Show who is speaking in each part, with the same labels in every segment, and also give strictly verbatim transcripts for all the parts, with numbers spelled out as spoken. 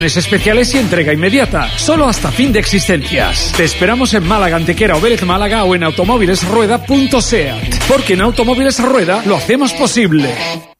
Speaker 1: Especiales y entrega inmediata, solo hasta fin de existencias. Te esperamos en Málaga, Antequera o Vélez Málaga o en automóviles rueda punto seat, porque en Automóviles Rueda lo hacemos posible.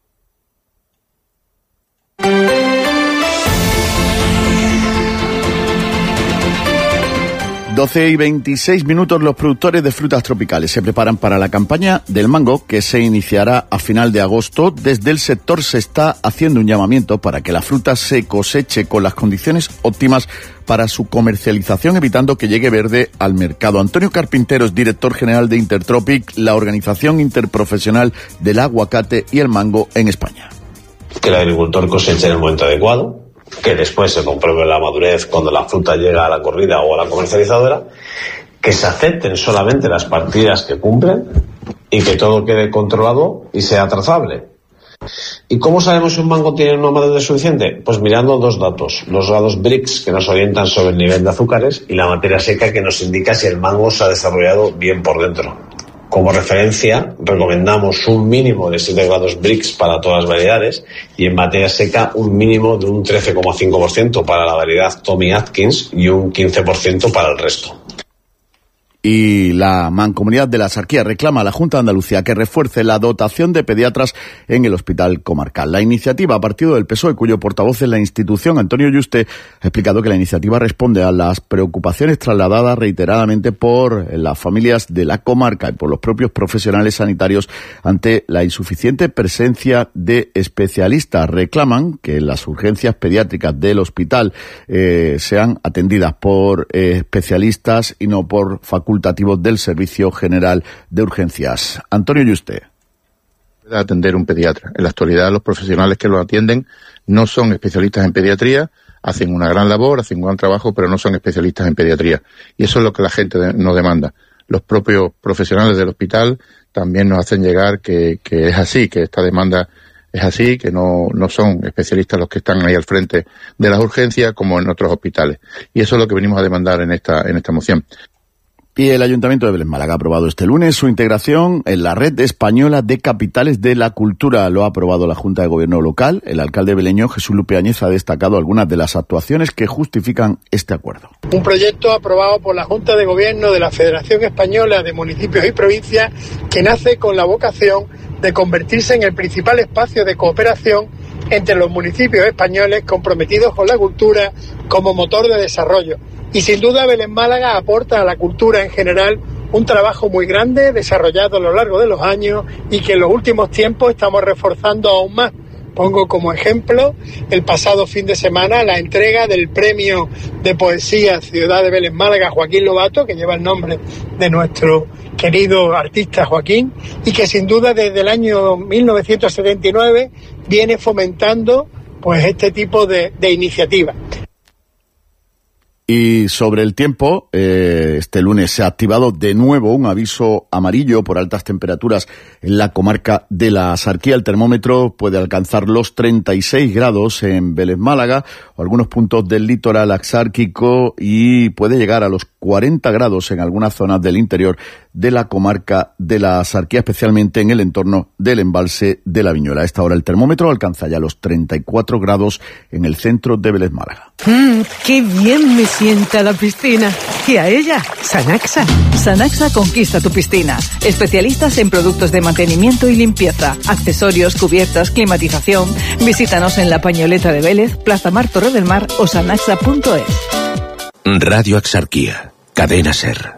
Speaker 2: doce y veintiséis minutos, los productores de frutas tropicales se preparan para la campaña del mango que se iniciará a final de agosto. Desde el sector se está haciendo un llamamiento para que la fruta se coseche con las condiciones óptimas para su comercialización, evitando que llegue verde al mercado. Antonio Carpintero es director general de Intertropic, la organización interprofesional del aguacate y el mango en España.
Speaker 3: Que el agricultor coseche en el momento adecuado, que después se compruebe la madurez cuando la fruta llega a la corrida o a la comercializadora, que se acepten solamente las partidas que cumplen y que todo quede controlado y sea trazable. ¿Y cómo sabemos si un mango tiene una madurez suficiente? Pues mirando dos datos, los grados Brix, que nos orientan sobre el nivel de azúcares, y la materia seca, que nos indica si el mango se ha desarrollado bien por dentro. Como referencia, recomendamos un mínimo de siete grados Brix para todas las variedades y en materia seca un mínimo de un trece coma cinco por ciento para la variedad Tommy Atkins y un quince por ciento para el resto.
Speaker 2: Y la Mancomunidad de la Axarquía reclama a la Junta de Andalucía que refuerce la dotación de pediatras en el Hospital Comarcal. La iniciativa, partido del P S O E, cuyo portavoz es la institución, Antonio Yuste, ha explicado que la iniciativa responde a las preocupaciones trasladadas reiteradamente por las familias de la comarca y por los propios profesionales sanitarios ante la insuficiente presencia de especialistas. Reclaman que las urgencias pediátricas del hospital eh, sean atendidas por eh, especialistas y no por facultativos del Servicio General de Urgencias. Antonio Yuste.
Speaker 4: De atender un pediatra. En la actualidad, los profesionales que lo atienden no son especialistas en pediatría, hacen una gran labor, hacen un gran trabajo, pero no son especialistas en pediatría. Y eso es lo que la gente de, nos demanda. Los propios profesionales del hospital también nos hacen llegar que, que es así, que esta demanda es así, que no, no son especialistas los que están ahí al frente de las urgencias como en otros hospitales. Y eso es lo que venimos a demandar en esta, en esta moción.
Speaker 2: Y el Ayuntamiento de Vélez Málaga ha aprobado este lunes su integración en la Red Española de Capitales de la Cultura. Lo ha aprobado la Junta de Gobierno local. El alcalde veleño, Jesús Lupe Añez, ha destacado algunas de las actuaciones que justifican este acuerdo.
Speaker 5: Un proyecto aprobado por la Junta de Gobierno de la Federación Española de Municipios y Provincias que nace con la vocación de convertirse en el principal espacio de cooperación entre los municipios españoles comprometidos con la cultura como motor de desarrollo. Y sin duda Vélez Málaga aporta a la cultura en general un trabajo muy grande desarrollado a lo largo de los años y que en los últimos tiempos estamos reforzando aún más. Pongo como ejemplo el pasado fin de semana la entrega del Premio de Poesía Ciudad de Vélez Málaga Joaquín Lobato, que lleva el nombre de nuestro querido artista Joaquín, y que sin duda desde el año mil novecientos setenta y nueve viene fomentando pues este tipo de, de iniciativas.
Speaker 2: Y sobre el tiempo, eh, este lunes se ha activado de nuevo un aviso amarillo por altas temperaturas en la comarca de la Axarquía. El termómetro puede alcanzar los treinta y seis grados en Vélez Málaga o algunos puntos del litoral axárquico y puede llegar a los cuarenta grados en algunas zonas del interior de la comarca de la Axarquía, especialmente en el entorno del embalse de la Viñuela. A esta hora el termómetro alcanza ya los treinta y cuatro grados en el centro de Vélez Málaga.
Speaker 6: Mmm, qué bien me sienta la piscina. Y a ella, Sanaxa.
Speaker 7: Sanaxa conquista tu piscina. Especialistas en productos de mantenimiento y limpieza, accesorios, cubiertas, climatización. Visítanos en La Pañoleta de Vélez, Plaza Mar, Torre del Mar o sanaxa punto es.
Speaker 8: Radio Axarquía, Cadena SER.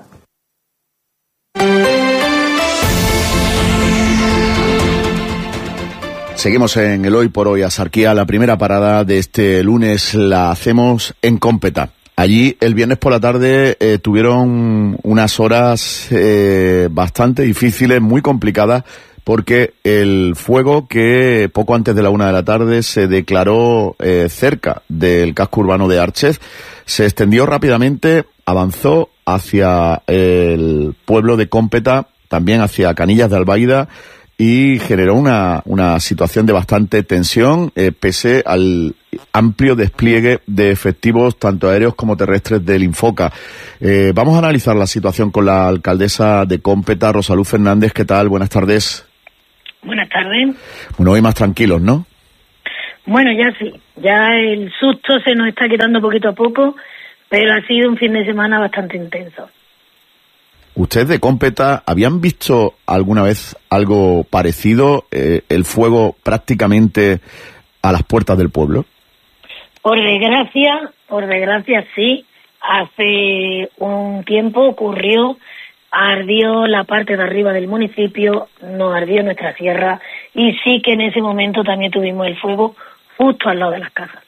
Speaker 2: Seguimos en el Hoy por Hoy Axarquía. La primera parada de este lunes la hacemos en Cómpeta. Allí el viernes por la tarde eh, tuvieron unas horas eh, bastante difíciles, muy complicadas, porque el fuego que poco antes de la una de la tarde se declaró eh, cerca del casco urbano de Árchez se extendió rápidamente, avanzó hacia el pueblo de Cómpeta, también hacia Canillas de Albaida, y generó una, una situación de bastante tensión, eh, pese al amplio despliegue de efectivos, tanto aéreos como terrestres, del Infoca. Eh, vamos a analizar la situación con la alcaldesa de Cómpeta, Rosaluz Fernández. ¿Qué tal? Buenas tardes.
Speaker 9: Buenas tardes.
Speaker 2: Bueno, hoy más tranquilos, ¿no?
Speaker 9: Bueno, ya sí, ya el susto se nos está quitando poquito a poco, pero ha sido un fin de semana bastante intenso.
Speaker 2: ¿Ustedes de Cómpeta habían visto alguna vez algo parecido, eh, el fuego prácticamente a las puertas del pueblo?
Speaker 9: Por desgracia, por desgracia sí, hace un tiempo ocurrió, ardió la parte de arriba del municipio, nos ardió nuestra sierra y sí que en ese momento también tuvimos el fuego justo al lado de las casas.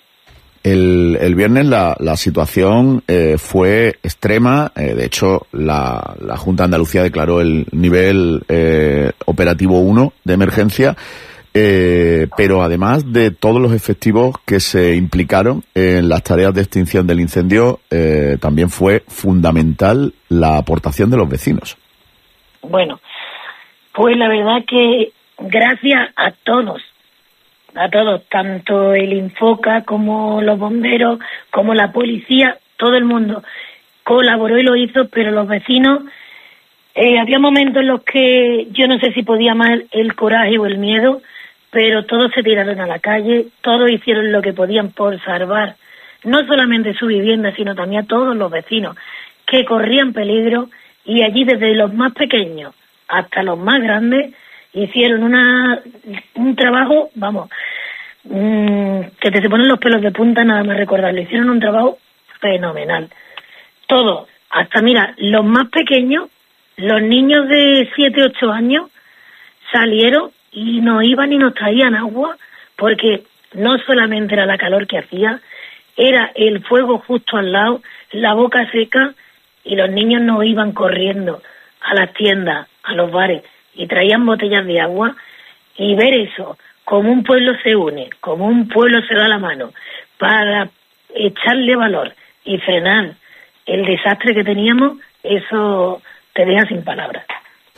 Speaker 2: El, el viernes la, la situación eh, fue extrema. Eh, de hecho, la, la Junta de Andalucía declaró el nivel eh, operativo uno de emergencia. Eh, pero además de todos los efectivos que se implicaron en las tareas de extinción del incendio, eh, también fue fundamental la aportación de los vecinos.
Speaker 9: Bueno, pues la verdad que gracias a todos, a todos, tanto el Infoca como los bomberos, como la policía, todo el mundo colaboró y lo hizo, pero los vecinos, eh, había momentos en los que yo no sé si podía más el coraje o el miedo, pero todos se tiraron a la calle, todos hicieron lo que podían por salvar no solamente su vivienda, sino también a todos los vecinos que corrían peligro, y allí desde los más pequeños hasta los más grandes hicieron una un trabajo, vamos, mmm, que te se ponen los pelos de punta nada más recordarlo. Hicieron un trabajo fenomenal. Todos, hasta mira, los más pequeños, los niños de siete, ocho años, salieron y nos iban y nos traían agua, porque no solamente era la calor que hacía, era el fuego justo al lado, la boca seca, y los niños nos iban corriendo a las tiendas, a los bares, y traían botellas de agua, y ver eso, como un pueblo se une, como un pueblo se da la mano, para echarle valor y frenar el desastre que teníamos, eso te deja sin palabras.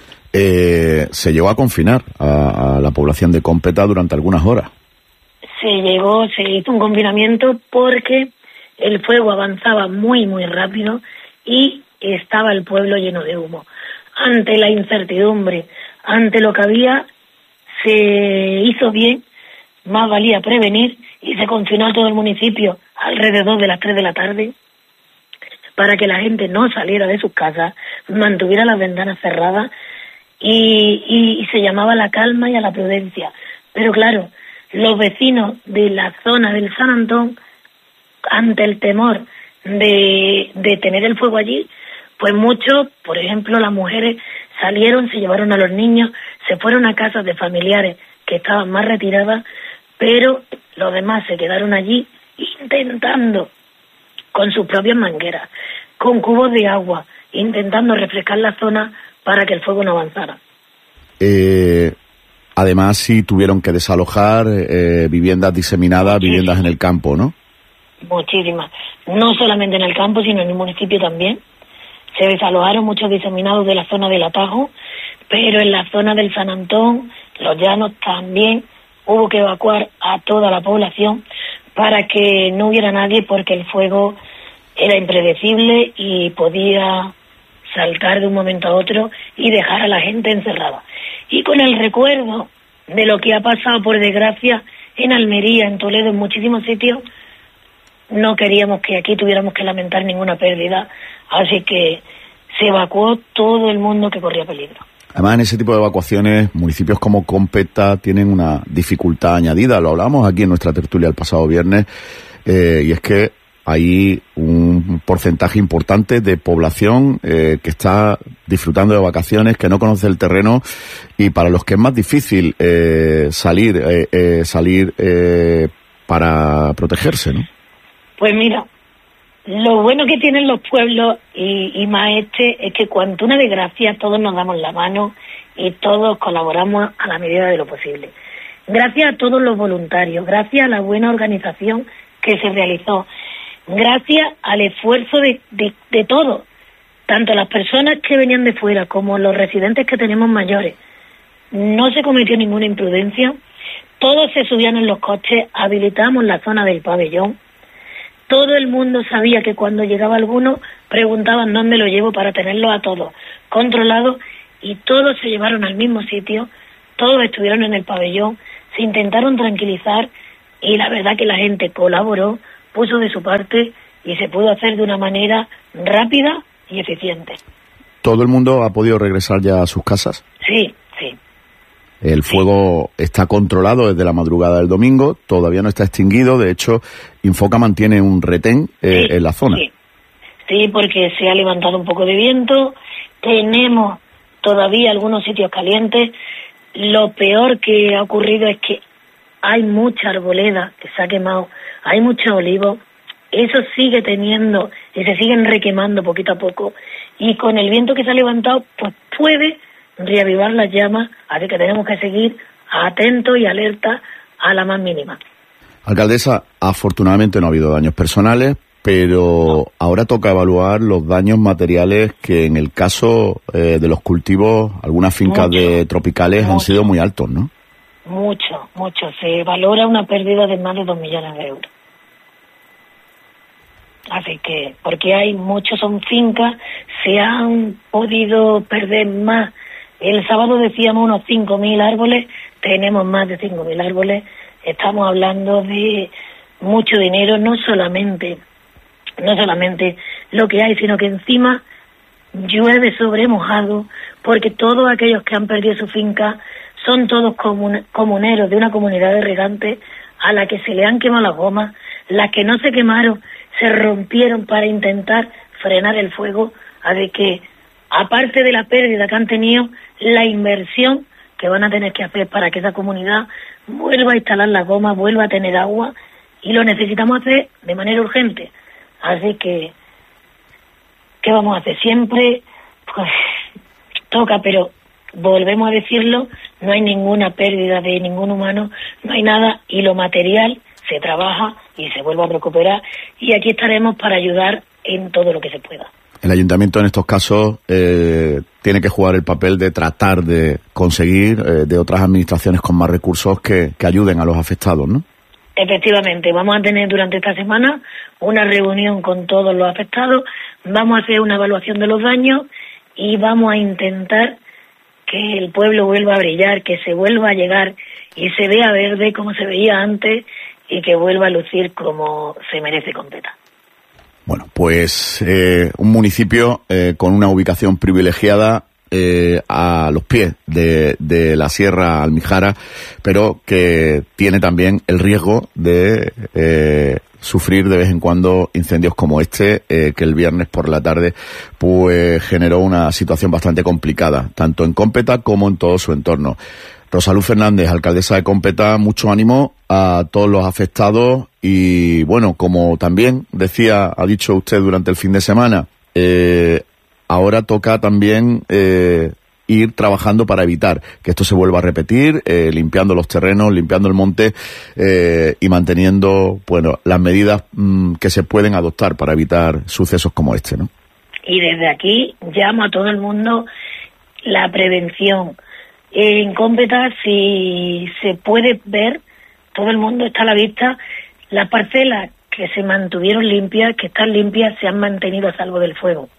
Speaker 2: Eh, se llegó a confinar a, a la población de Cómpeta durante algunas horas.
Speaker 9: Se llegó, se hizo un confinamiento porque el fuego avanzaba muy, muy rápido y estaba el pueblo lleno de humo. Ante la incertidumbre, ante lo que había, se hizo bien, más valía prevenir, y se confinó a todo el municipio alrededor de las tres de la tarde para que la gente no saliera de sus casas, mantuviera las ventanas cerradas y, y, y se llamaba a la calma y a la prudencia. Pero claro, los vecinos de la zona del San Antón, ante el temor de, de tener el fuego allí, pues muchos, por ejemplo, las mujeres salieron, se llevaron a los niños, se fueron a casas de familiares que estaban más retiradas, pero los demás se quedaron allí intentando, con sus propias mangueras, con cubos de agua, intentando refrescar la zona para que el fuego no avanzara. Eh,
Speaker 2: además, sí tuvieron que desalojar eh, viviendas diseminadas, Muchísimas. viviendas en el campo, ¿no?
Speaker 9: Muchísimas. No solamente en el campo, sino en el municipio también. Se desalojaron muchos diseminados de la zona del Atajo, pero en la zona del San Antón, los Llanos, también hubo que evacuar a toda la población para que no hubiera nadie, porque el fuego era impredecible y podía saltar de un momento a otro y dejar a la gente encerrada. Y con el recuerdo de lo que ha pasado, por desgracia, en Almería, en Toledo, en muchísimos sitios, no queríamos que aquí tuviéramos que lamentar ninguna pérdida, así que se evacuó todo el mundo que corría peligro.
Speaker 2: Además, en ese tipo de evacuaciones, municipios como Cómpeta tienen una dificultad añadida. Lo hablamos aquí en nuestra tertulia el pasado viernes, eh, y es que hay un porcentaje importante de población eh, que está disfrutando de vacaciones, que no conoce el terreno, y para los que es más difícil eh, salir eh, eh, salir eh, para protegerse, ¿no?
Speaker 9: Pues mira, lo bueno que tienen los pueblos y, y más este es que cuando una desgracia todos nos damos la mano y todos colaboramos a la medida de lo posible. Gracias a todos los voluntarios, gracias a la buena organización que se realizó, gracias al esfuerzo de, de, de todos, tanto las personas que venían de fuera como los residentes que tenemos mayores. No se cometió ninguna imprudencia, todos se subían en los coches, habilitamos la zona del pabellón. Todo el mundo sabía que cuando llegaba alguno preguntaban dónde lo llevo para tenerlo a todos controlados, y todos se llevaron al mismo sitio, todos estuvieron en el pabellón, se intentaron tranquilizar, y la verdad que la gente colaboró, puso de su parte y se pudo hacer de una manera rápida y eficiente.
Speaker 2: ¿Todo el mundo ha podido regresar ya a sus casas?
Speaker 9: Sí, sí.
Speaker 2: El fuego sí. está controlado desde la madrugada del domingo, todavía no está extinguido, de hecho, Infoca mantiene un retén eh,
Speaker 9: sí,
Speaker 2: en la zona.
Speaker 9: Sí. sí, porque se ha levantado un poco de viento, tenemos todavía algunos sitios calientes. Lo peor que ha ocurrido es que hay mucha arboleda que se ha quemado, hay mucho olivo, eso sigue teniendo y se siguen requemando poquito a poco, y con el viento que se ha levantado pues puede reavivar las llamas, así que tenemos que seguir atentos y alerta a la más mínima.
Speaker 2: Alcaldesa, afortunadamente no ha habido daños personales, pero ahora toca evaluar los daños materiales que en el caso eh, de los cultivos, algunas fincas mucho, de tropicales mucho, han sido muy altos, ¿no?
Speaker 9: Mucho, mucho. Se valora una pérdida de más de dos millones de euros. Así que, porque hay muchos, son fincas, se han podido perder más. El sábado decíamos unos cinco mil árboles, tenemos más de cinco mil árboles. Estamos hablando de mucho dinero, no solamente, no solamente lo que hay, sino que encima llueve sobre mojado, porque todos aquellos que han perdido su finca son todos comun- comuneros de una comunidad de regantes a la que se le han quemado las gomas, las que no se quemaron se rompieron para intentar frenar el fuego, así que aparte de la pérdida que han tenido, la inversión que van a tener que hacer para que esa comunidad vuelva a instalar las gomas, vuelva a tener agua, y lo necesitamos hacer de manera urgente. Así que, ¿qué vamos a hacer? Siempre, pues, toca, pero volvemos a decirlo, no hay ninguna pérdida de ningún humano, no hay nada, y lo material se trabaja y se vuelve a recuperar, y aquí estaremos para ayudar en todo lo que se pueda.
Speaker 2: El ayuntamiento en estos casos eh, tiene que jugar el papel de tratar de conseguir eh, de otras administraciones con más recursos que, que ayuden a los afectados, ¿no?
Speaker 9: Efectivamente, vamos a tener durante esta semana una reunión con todos los afectados, vamos a hacer una evaluación de los daños y vamos a intentar que el pueblo vuelva a brillar, que se vuelva a llegar y se vea verde como se veía antes y que vuelva a lucir como se merece Competa.
Speaker 2: Bueno, pues eh, un municipio eh, con una ubicación privilegiada eh, a los pies de, de la Sierra Almijara, pero que tiene también el riesgo de eh, sufrir de vez en cuando incendios como este, eh, que el viernes por la tarde pues generó una situación bastante complicada, tanto en Competa como en todo su entorno. Rosaluz Fernández, alcaldesa de Competa, mucho ánimo a todos los afectados y, bueno, como también decía, ha dicho usted durante el fin de semana, eh, ahora toca también eh, ir trabajando para evitar que esto se vuelva a repetir, eh, limpiando los terrenos, limpiando el monte eh, y manteniendo, bueno, las medidas mmm, que se pueden adoptar para evitar sucesos como este, ¿no?
Speaker 9: Y desde aquí llamo a todo el mundo la prevención. En Competa, si se puede ver, todo el mundo está a la vista, las parcelas que se mantuvieron limpias, que están limpias, se han mantenido a salvo del fuego.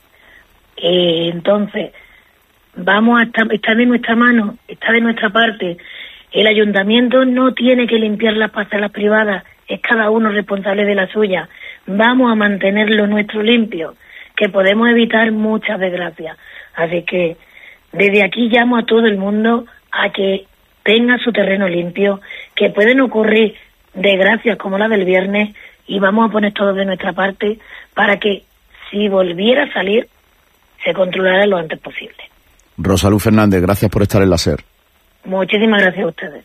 Speaker 9: Eh, entonces, vamos a estar, está de nuestra mano, está de nuestra parte. El ayuntamiento no tiene que limpiar las parcelas privadas, es cada uno responsable de la suya. Vamos a mantener lo nuestro limpio, que podemos evitar muchas desgracias. Así que desde aquí llamo a todo el mundo a que tenga su terreno limpio, que pueden ocurrir desgracias como la del viernes y vamos a poner todo de nuestra parte para que si volviera a salir se controlara lo antes posible.
Speaker 2: Rosaluz Fernández, gracias por estar en la SER.
Speaker 9: Muchísimas gracias a ustedes.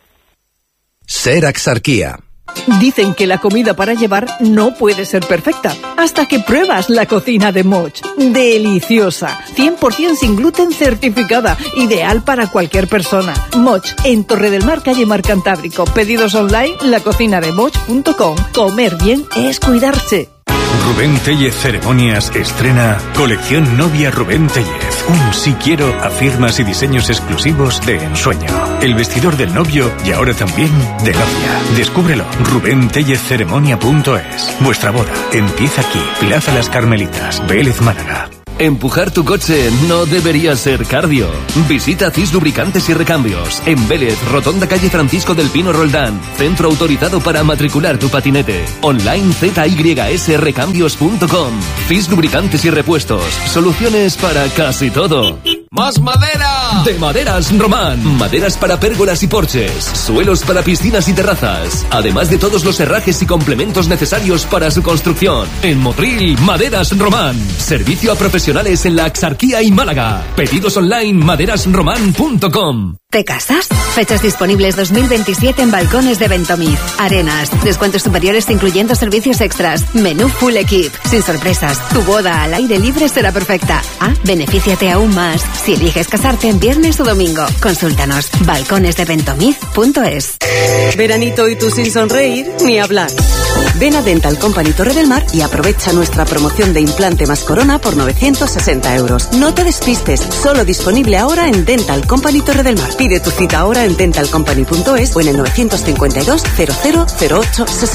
Speaker 8: SER Axarquía.
Speaker 7: Dicen que la comida para llevar no puede ser perfecta hasta que pruebas la cocina de Moch. Deliciosa, cien por ciento sin gluten certificada, ideal para cualquier persona. Moch, en Torre del Mar, calle Mar Cantábrico. Pedidos online, la cocina de moch punto com. Comer bien es cuidarse.
Speaker 10: Rubén Tellez Ceremonias estrena Colección Novia Rubén Tellez. Un si quiero a firmas y diseños exclusivos de ensueño. El vestidor del novio y ahora también de novia. Descúbrelo. Rubén Tellez Ceremonia punto es. Vuestra boda empieza aquí. Plaza Las Carmelitas, Vélez, Málaga.
Speaker 11: Empujar tu coche no debería ser cardio. Visita C I S Lubricantes y Recambios en Vélez, Rotonda calle Francisco del Pino Roldán. Centro autorizado para matricular tu patinete. Online z y s recambios punto com. C I S Lubricantes y Repuestos. Soluciones para casi todo.
Speaker 12: ¡Más madera!
Speaker 11: De Maderas Román. Maderas para pérgolas y porches. Suelos para piscinas y terrazas. Además de todos los herrajes y complementos necesarios para su construcción. En Motril, Maderas Román. Servicio a profesionales en la Axarquía y Málaga. Pedidos online maderas román punto com.
Speaker 13: ¿Te casas? Fechas disponibles dos mil veintisiete en Balcones de Ventomiz. Arenas, descuentos superiores incluyendo servicios extras. Menú full equip, sin sorpresas. Tu boda al aire libre será perfecta. Ah, benefíciate aún más si eliges casarte en viernes o domingo. Consúltanos. balcones de ventomiz punto es.
Speaker 6: Veranito y tú sin sonreír, ni hablar. Ven a Dental Company Torre del Mar y aprovecha nuestra promoción de implante más corona por novecientos sesenta euros. No te despistes, solo disponible ahora en Dental Company Torre del Mar. Pide tu cita ahora en dental company punto es o en el novecientos cincuenta y dos cero cero cero ocho sesenta.